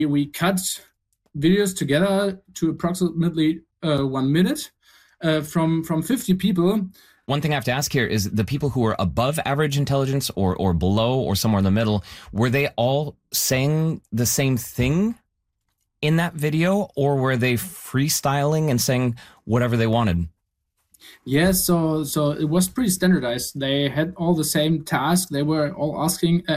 we cut videos together to approximately 1 minute from 50 people. One thing I have to ask here is the people who are above average intelligence or below or somewhere in the middle, were they all saying the same thing in that video, or were they freestyling and saying whatever they wanted? Yes, so it was pretty standardized. They had all the same task. They were all asking